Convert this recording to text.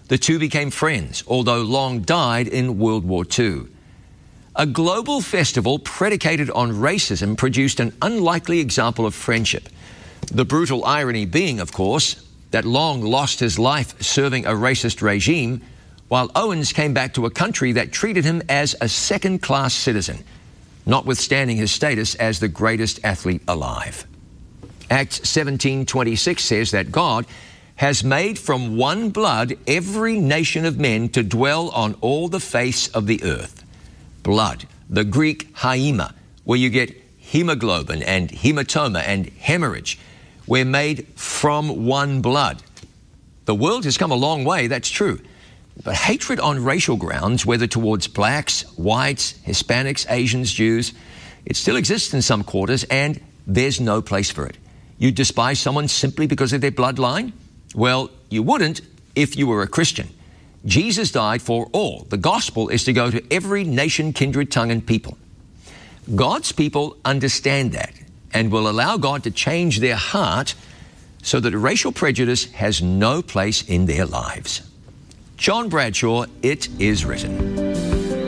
The two became friends, although Long died in World War II. A global festival predicated on racism produced an unlikely example of friendship. The brutal irony being, of course, that Long lost his life serving a racist regime, while Owens came back to a country that treated him as a second-class citizen, notwithstanding his status as the greatest athlete alive. Acts 17:26 says that God has made from one blood every nation of men to dwell on all the face of the earth. Blood, the Greek haima, where you get hemoglobin and hematoma and hemorrhage, we're made from one blood. The world has come a long way, that's true. But hatred on racial grounds, whether towards blacks, whites, Hispanics, Asians, Jews, it still exists in some quarters, and there's no place for it. You despise someone simply because of their bloodline? Well, you wouldn't if you were a Christian. Jesus died for all. The gospel is to go to every nation, kindred, tongue, and people. God's people understand that and will allow God to change their heart so that racial prejudice has no place in their lives. John Bradshaw, It Is Written.